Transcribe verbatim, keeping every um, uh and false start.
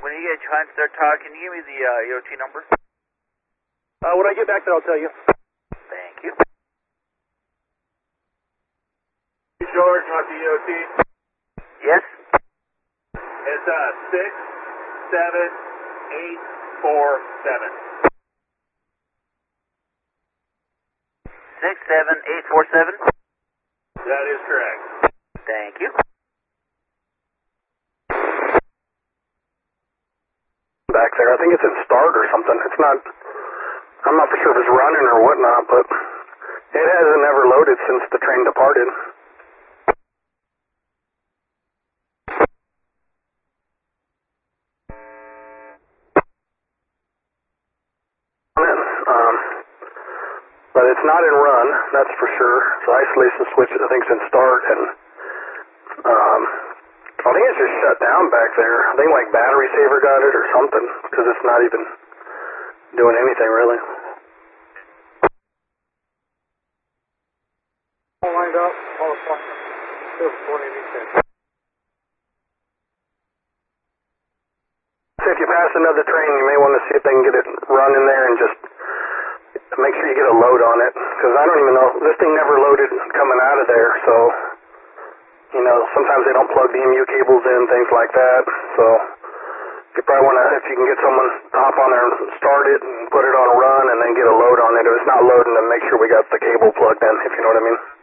When you get a chance to start talking, can you give me the uh, E O T number? Uh, when I get back there, I'll tell you. Thank you. George, not the E O T. Yes? It's uh, six seven eight four seven. Six seven eight four seven? That is correct. Thank you. Back there, I think it's in start or something. It's not, I'm not for sure if it's running or whatnot, but it hasn't ever loaded since the train departed. Um, but it's not in run, that's for sure. So isolation switch, I think, is in start, and um, I think it's just shut down back there. I think like battery saver got it or something, because it's not even doing anything really. All lined up, all apart. So if you pass another train, you may want to see if they can get it running there and just make sure you get a load on it, because I don't even know, this thing never loaded coming out of there, so, you know, sometimes they don't plug the M U cables in, things like that, so you probably want to, if you can get someone to hop on there and start it and put it on a run and then get a load on it. If it's not loading, then make sure we got the cable plugged in, if you know what I mean.